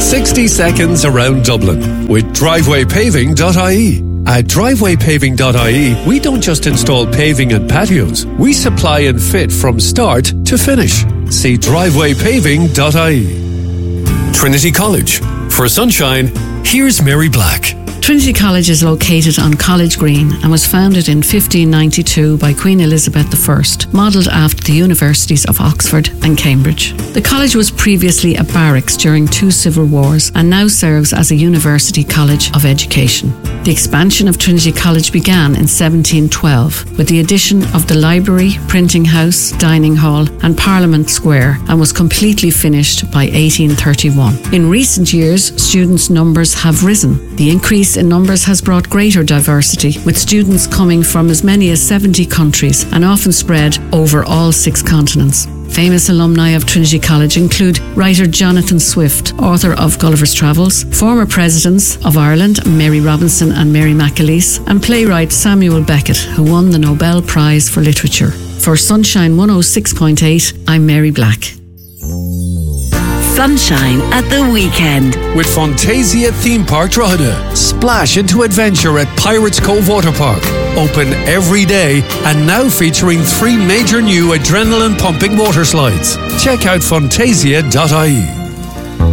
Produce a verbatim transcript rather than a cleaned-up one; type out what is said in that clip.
sixty seconds around Dublin with driveway paving dot I E. At driveway paving dot I E, we don't just install paving and patios. We supply and fit from start to finish. See driveway paving dot I E. Trinity College. For sunshine, here's Mary Black. Trinity College is located on College Green and was founded in fifteen ninety-two by Queen Elizabeth the First, modelled after the universities of Oxford and Cambridge. The college was previously a barracks during two civil wars and now serves as a university college of education. The expansion of Trinity College began in seventeen twelve with the addition of the library, printing house, dining hall and Parliament Square, and was completely finished by eighteen thirty-one. In recent years, students' numbers have risen. The increase in numbers has brought greater diversity, with students coming from as many as seventy countries and often spread over all six continents. Famous alumni of Trinity College include writer Jonathan Swift, author of Gulliver's Travels, former presidents of Ireland Mary Robinson and Mary McAleese, and playwright Samuel Beckett, who won the Nobel Prize for Literature. For Sunshine one oh six point eight, I'm Mary Black. Sunshine at the weekend. With Fantasia Theme Park Drogheda. Splash into adventure at Pirates Cove Water Park. Open every day and now featuring three major new adrenaline pumping water slides. Check out fantasia dot I E.